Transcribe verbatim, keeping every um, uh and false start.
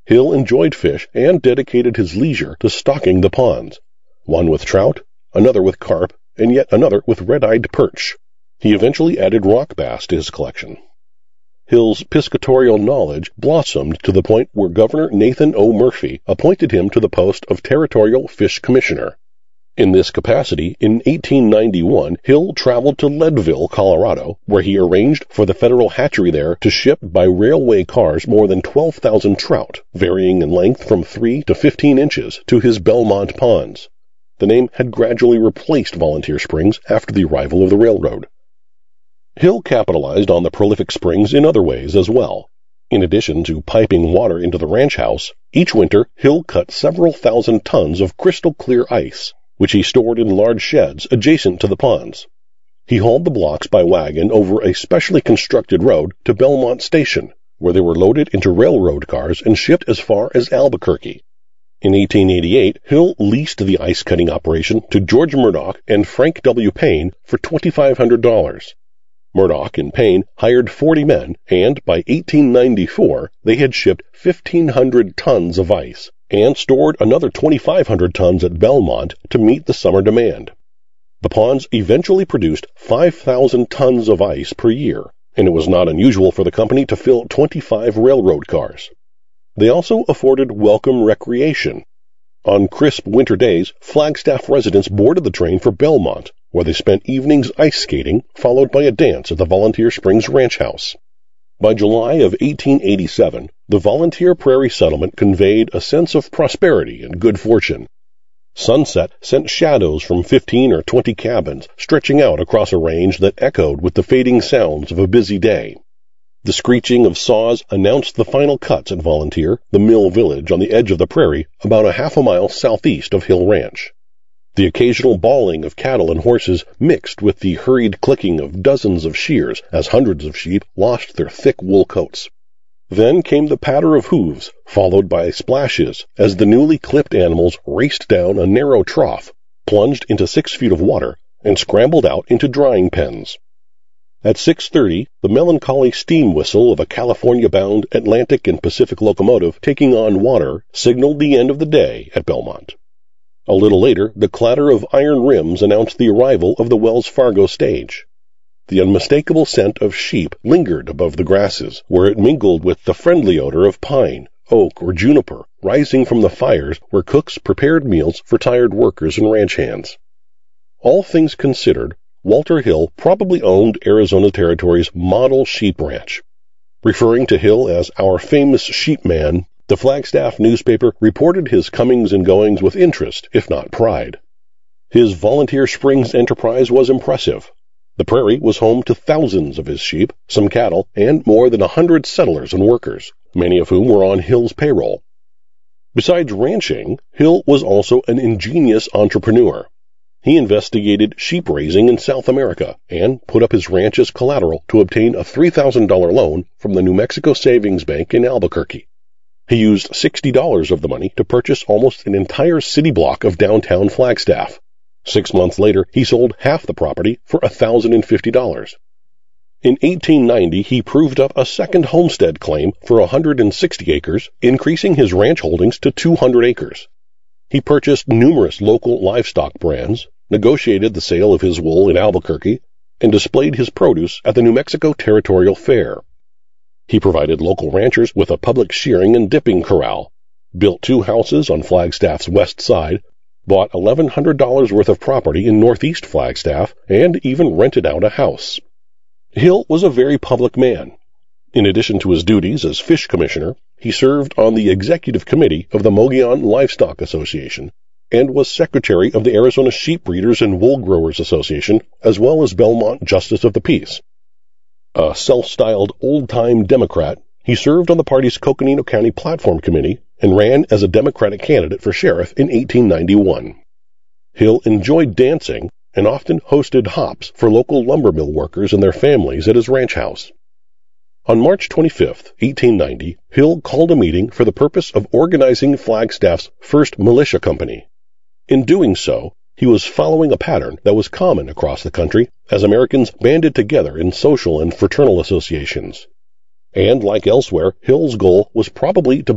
Hill enjoyed fish and dedicated his leisure to stocking the ponds, one with trout, another with carp, and yet another with red-eyed perch. He eventually added rock bass to his collection. Hill's piscatorial knowledge blossomed to the point where Governor Nathan O. Murphy appointed him to the post of Territorial Fish Commissioner. In this capacity, in eighteen ninety-one, Hill traveled to Leadville, Colorado, where he arranged for the federal hatchery there to ship by railway cars more than twelve thousand trout, varying in length from three to fifteen inches, to his Belmont ponds. The name had gradually replaced Volunteer Springs after the arrival of the railroad. Hill capitalized on the prolific springs in other ways as well. In addition to piping water into the ranch house, each winter Hill cut several thousand tons of crystal-clear ice, which he stored in large sheds adjacent to the ponds. He hauled the blocks by wagon over a specially constructed road to Belmont Station, where they were loaded into railroad cars and shipped as far as Albuquerque. In eighteen eighty-eight, Hill leased the ice-cutting operation to George Murdoch and Frank W. Payne for twenty-five hundred dollars. Murdoch and Payne hired forty men, and by eighteen ninety-four they had shipped fifteen hundred tons of ice, and stored another twenty-five hundred tons at Belmont to meet the summer demand. The ponds eventually produced five thousand tons of ice per year, and it was not unusual for the company to fill twenty-five railroad cars. They also afforded welcome recreation. On crisp winter days, Flagstaff residents boarded the train for Belmont, where they spent evenings ice skating, followed by a dance at the Volunteer Springs Ranch House. By July of eighteen eighty-seven, the Volunteer Prairie settlement conveyed a sense of prosperity and good fortune. Sunset sent shadows from fifteen or twenty cabins stretching out across a range that echoed with the fading sounds of a busy day. The screeching of saws announced the final cuts at Volunteer, the mill village on the edge of the prairie, about a half a mile southeast of Hill Ranch. The occasional bawling of cattle and horses mixed with the hurried clicking of dozens of shears as hundreds of sheep lost their thick wool coats. Then came the patter of hooves, followed by splashes as the newly clipped animals raced down a narrow trough, plunged into six feet of water, and scrambled out into drying pens. At six thirty, the melancholy steam whistle of a California-bound Atlantic and Pacific locomotive taking on water signaled the end of the day at Belmont. A little later, the clatter of iron rims announced the arrival of the Wells Fargo stage. The unmistakable scent of sheep lingered above the grasses, where it mingled with the friendly odor of pine, oak, or juniper, rising from the fires where cooks prepared meals for tired workers and ranch hands. All things considered, Walter Hill probably owned Arizona Territory's model sheep ranch. Referring to Hill as our famous sheep man, the Flagstaff newspaper reported his comings and goings with interest, if not pride. His Volunteer Springs enterprise was impressive. The prairie was home to thousands of his sheep, some cattle, and more than a hundred settlers and workers, many of whom were on Hill's payroll. Besides ranching, Hill was also an ingenious entrepreneur. He investigated sheep raising in South America and put up his ranch as collateral to obtain a three thousand dollars loan from the New Mexico Savings Bank in Albuquerque. He used sixty dollars of the money to purchase almost an entire city block of downtown Flagstaff. Six months later, he sold half the property for one thousand fifty dollars. In eighteen ninety, he proved up a second homestead claim for one hundred sixty acres, increasing his ranch holdings to two hundred acres. He purchased numerous local livestock brands, negotiated the sale of his wool in Albuquerque, and displayed his produce at the New Mexico Territorial Fair. He provided local ranchers with a public shearing and dipping corral, built two houses on Flagstaff's west side, bought eleven hundred dollars worth of property in northeast Flagstaff, and even rented out a house. Hill was a very public man. In addition to his duties as fish commissioner, he served on the executive committee of the Mogollon Livestock Association and was secretary of the Arizona Sheep Breeders and Wool Growers Association, as well as Belmont Justice of the Peace. A self-styled old-time Democrat, he served on the party's Coconino County Platform Committee and ran as a Democratic candidate for sheriff in eighteen ninety-one. Hill enjoyed dancing and often hosted hops for local lumber mill workers and their families at his ranch house. On March twenty-fifth, eighteen ninety, Hill called a meeting for the purpose of organizing Flagstaff's first militia company. In doing so, he was following a pattern that was common across the country as Americans banded together in social and fraternal associations. And like elsewhere, Hill's goal was probably to